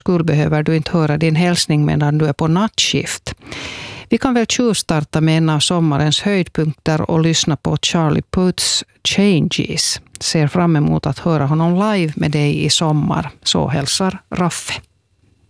skull behöver du inte höra din hälsning medan du är på nattskift. Vi kan väl tjuvstarta med en av sommarens höjdpunkter och lyssna på Charlie Puths Changes. Ser fram emot att höra honom live med dig i sommar. Så hälsar Raffe.